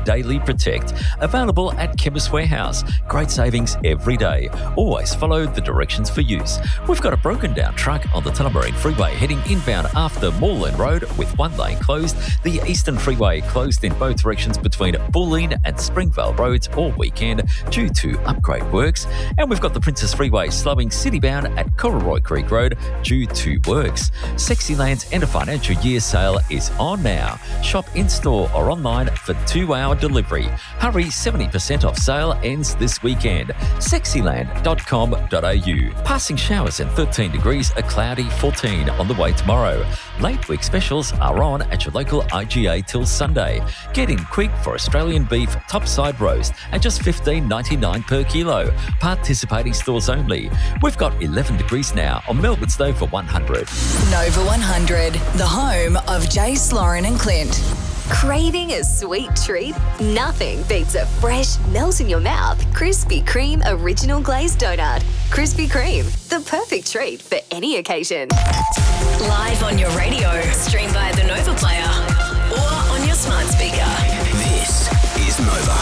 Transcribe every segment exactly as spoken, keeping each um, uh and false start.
Daily Protect. Available at Chemist Warehouse. Great savings every day. Always follow the directions for use. We've got a broken down truck on the Tullamarine Freeway heading inbound after Moreland Road with one lane closed. The Eastern Freeway closed in both directions between Bulleen and Springvale Roads all weekend due to upgrade works. And we've got the Princess Freeway slowing citybound at Cororoy Creek Road due to works. Sexyland's end of financial year sale is on now. Shop in-store or online for two-hour delivery. Hurry, seventy percent off sale ends this weekend. sexyland dot com dot a u. Passing showers and thirteen degrees, a cloudy fourteen on the way tomorrow. Late week specials are on at your local I G A till Sunday. Get in quick for Australian beef topside roast at just fifteen ninety-nine per kilo. Participating stores only. We've got eleven degrees now on Melbourne's Day for one hundred. Nova one hundred, the home of Jace, Lauren and Clint. Craving a sweet treat? Nothing beats a fresh, melt-in-your-mouth Krispy Kreme original glazed donut. Krispy Kreme, the perfect treat for any occasion. Live on your radio, stream via the Nova Player or on your smart speaker. This is Nova.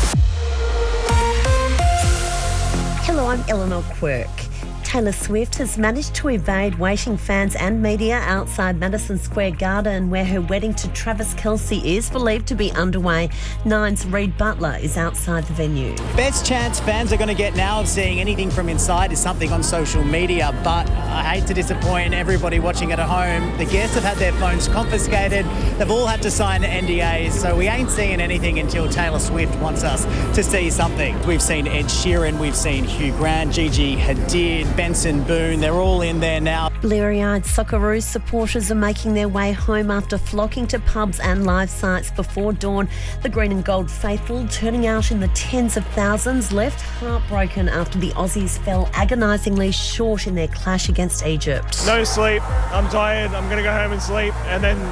Hello, I'm Eleanor Quirk. Taylor Swift has managed to evade waiting fans and media outside Madison Square Garden, where her wedding to Travis Kelce is believed to be underway. Nine's Reed Butler is outside the venue. Best chance fans are going to get now of seeing anything from inside is something on social media, but I hate to disappoint everybody watching at home. The guests have had their phones confiscated. They've all had to sign N D As, so we ain't seeing anything until Taylor Swift wants us to see something. We've seen Ed Sheeran, we've seen Hugh Grant, Gigi Hadid, Benson Boone, they're all in there now. Bleary-eyed Socceroos supporters are making their way home after flocking to pubs and live sites before dawn. The green and gold faithful turning out in the tens of thousands, left heartbroken after the Aussies fell agonisingly short in their clash against Egypt. No sleep, I'm tired, I'm going to go home and sleep and then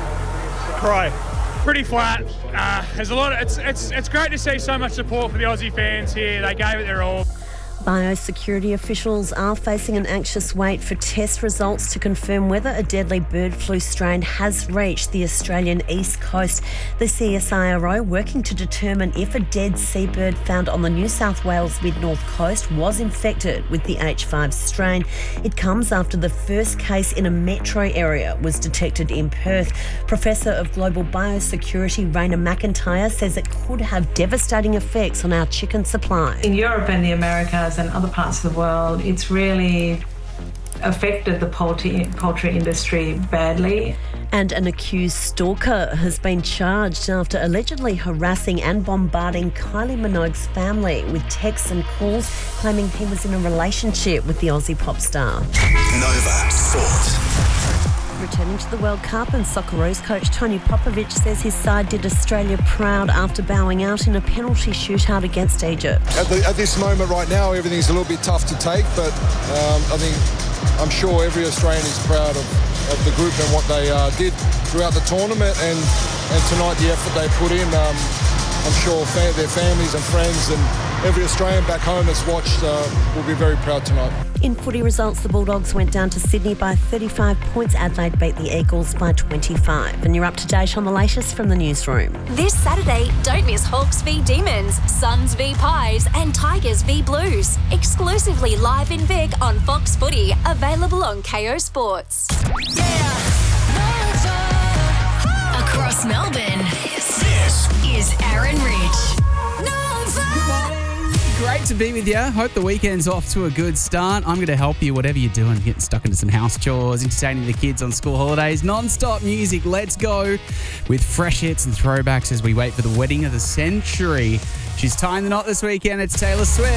cry. Pretty flat. Uh, there's a lot of, it's, it's, it's great to see so much support for the Aussie fans here. They gave it their all. Biosecurity officials are facing an anxious wait for test results to confirm whether a deadly bird flu strain has reached the Australian east coast. The C S I R O working to determine if a dead seabird found on the New South Wales mid-north coast was infected with the H five strain. It comes after the first case in a metro area was detected in Perth. Professor of Global Biosecurity Raina McIntyre says it could have devastating effects on our chicken supply. In Europe and the Americas and other parts of the world, it's really affected the poultry, poultry industry badly. And an accused stalker has been charged after allegedly harassing and bombarding Kylie Minogue's family with texts and calls, claiming he was in a relationship with the Aussie pop star. Nova Sport. Returning to the World Cup, and Socceroos coach Tony Popovic says his side did Australia proud after bowing out in a penalty shootout against Egypt. At, the, at this moment right now, everything's a little bit tough to take, but um, I think I'm sure every Australian is proud of, of the group and what they uh, did throughout the tournament, and, and tonight the effort they put in. Um, I'm sure fa- their families and friends and every Australian back home that's watched uh, will be very proud tonight. In footy results, the Bulldogs went down to Sydney by thirty-five points. Adelaide beat the Eagles by twenty-five. And you're up to date on the latest from the newsroom. This Saturday, don't miss Hawks v Demons, Suns v Pies and Tigers v Blues. Exclusively live in Vic on Fox Footy. Available on K O Sports. Across Melbourne, this is Aaron Rich. Great to be with you. Hope the weekend's off to a good start. I'm going to help you, whatever you're doing, getting stuck into some house chores, entertaining the kids on school holidays, non-stop music. Let's go with fresh hits and throwbacks as we wait for the wedding of the century. She's tying the knot this weekend. It's Taylor Swift.